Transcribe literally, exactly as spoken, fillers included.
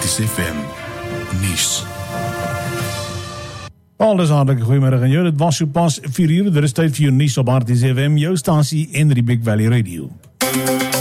Arties F M nuus. Al dis hartlik goeiemiddag en jou, dit was so pas vier uur, dit is tyd vir jou nuus op Arties F M, jou stasie en Riebeek Valley Radio.